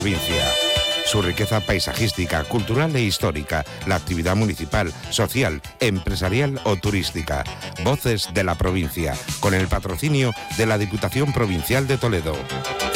provincia. Su riqueza paisajística, cultural e histórica, la actividad municipal, social, empresarial o turística. Voces de la provincia, con el patrocinio de la Diputación Provincial de Toledo.